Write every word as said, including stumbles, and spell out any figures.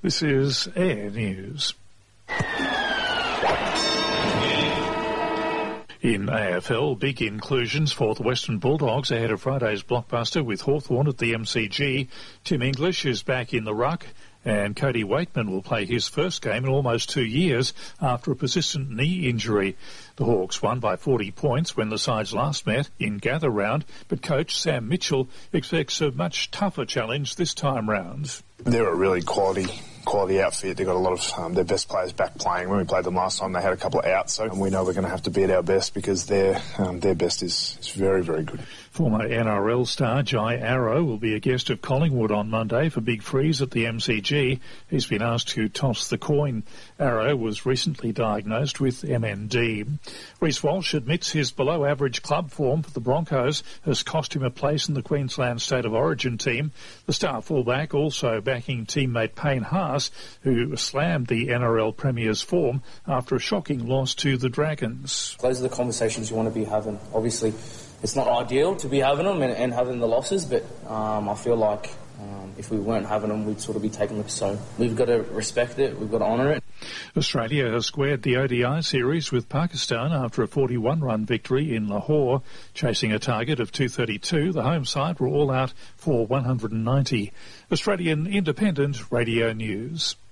This is Air News. In A F L, big inclusions for the Western Bulldogs ahead of Friday's blockbuster with Hawthorn at the M C G. Tim English is back in the ruck, and Cody Waitman will play his first game in almost two years after a persistent knee injury. The Hawks won by forty points when the sides last met in gather round, but coach Sam Mitchell expects a much tougher challenge this time round. They're a really quality quality outfit. They've got a lot of um, their best players back playing. When we played them last time, they had a couple of outs, so we know we're going to have to be at our best because their um, their best is, is very, very good. Former N R L star Jai Arrow will be a guest of Collingwood on Monday for Big Freeze at the M C G. He's been asked to toss the coin. Arrow was recently diagnosed with M N D. Reece Walsh admits his below-average club form for the Broncos has cost him a place in the Queensland State of Origin team. The star fullback also backing teammate Payne Haas, who slammed the N R L Premier's form after a shocking loss to the Dragons. Those are the conversations you want to be having. Obviously, it's not ideal to be having them and, and having the losses, but um, I feel like um, if we weren't having them, we'd sort of be taking them. So we've got to respect it, we've got to honour it. Australia has squared the O D I series with Pakistan after a forty-one run victory in Lahore. Chasing a target of two thirty-two, the home side were all out for one hundred ninety. Australian Independent Radio News.